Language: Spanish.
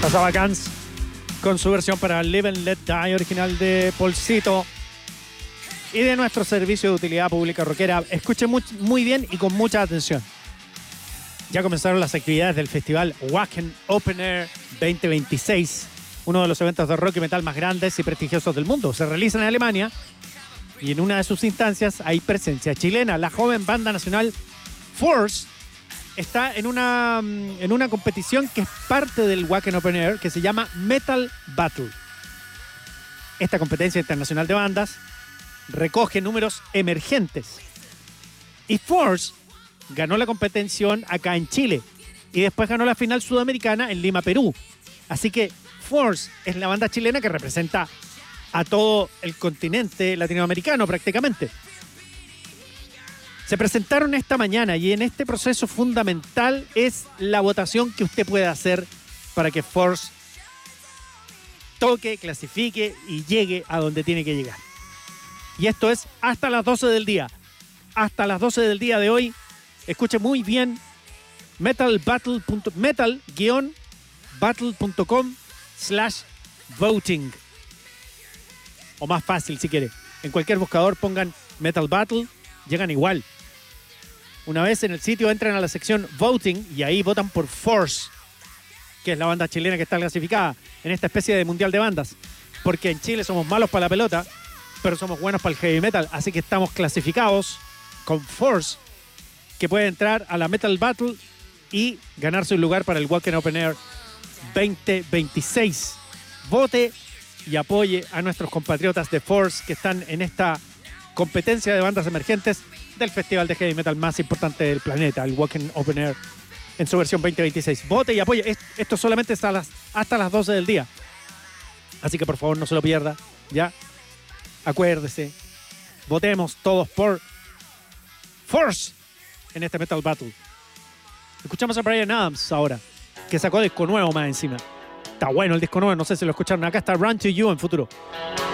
Pasaba Guns con su versión para Live and Let Die, original de Paulcito y de nuestro servicio de utilidad pública rockera. Escuchen muy bien y con mucha atención. Ya comenzaron las actividades del festival Wacken Open Air 2026, uno de los eventos de rock y metal más grandes y prestigiosos del mundo. Se realiza en Alemania y en una de sus instancias hay presencia chilena. La joven banda nacional Force está en una competición que es parte del Wacken Open Air, que se llama Metal Battle. Esta competencia internacional de bandas recoge números emergentes. Y Force ganó la competición acá en Chile y después ganó la final sudamericana en Lima, Perú. Así que Force es la banda chilena que representa a todo el continente latinoamericano prácticamente. Se presentaron esta mañana y en este proceso fundamental es la votación que usted puede hacer para que Force toque, clasifique y llegue a donde tiene que llegar. Y esto es hasta las 12 del día. Hasta las 12 del día de hoy. Escuche muy bien. metal-battle.com/voting. O más fácil si quiere. En cualquier buscador pongan Metal Battle. Llegan igual. Una vez en el sitio entran a la sección Voting y ahí votan por Force, que es la banda chilena que está clasificada en esta especie de mundial de bandas. Porque en Chile somos malos para la pelota, pero somos buenos para el heavy metal. Así que estamos clasificados con Force, que puede entrar a la Metal Battle y ganarse un lugar para el Wacken Open Air 2026. Vote y apoye a nuestros compatriotas de Force que están en esta competencia de bandas emergentes del festival de heavy metal más importante del planeta, el Wacken Open Air en su versión 2026. Vote y apoye. Esto solamente está hasta las 12 del día. Así que por favor no se lo pierda. Ya, acuérdese. Votemos todos por Force en este Metal Battle. Escuchamos a Bryan Adams ahora, que sacó disco nuevo más encima. Está bueno el disco nuevo, no sé si lo escucharon. Acá está Run to You en futuro.